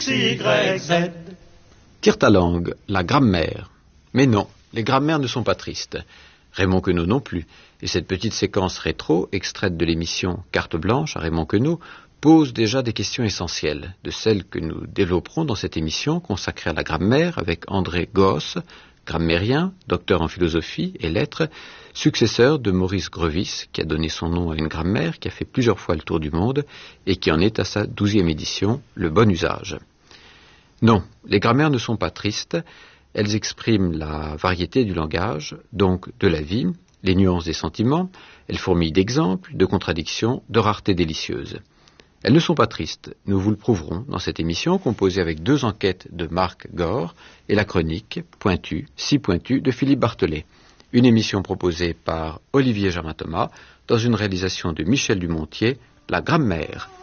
YZ. Tire ta langue, la grammaire. Mais non, les grammaires ne sont pas tristes. Raymond Queneau non plus. Et cette petite séquence rétro, extraite de l'émission Carte blanche à Raymond Queneau, pose déjà des questions essentielles, de celles que nous développerons dans cette émission consacrée à la grammaire avec André Gosse, grammairien, docteur en philosophie et lettres, successeur de Maurice Grevis, qui a donné son nom à une grammaire qui a fait plusieurs fois le tour du monde et qui en est à sa 12e édition, Le Bon Usage. Non, les grammaires ne sont pas tristes, elles expriment la variété du langage, donc de la vie, les nuances des sentiments, elles fourmillent d'exemples, de contradictions, de raretés délicieuses. Elles ne sont pas tristes, nous vous le prouverons dans cette émission composée avec 2 enquêtes de Marc Gore et la chronique pointue, si pointue, de Philippe Barthelet. Une émission proposée par Olivier Germain-Thomas dans une réalisation de Michel Dumontier, La Grammaire.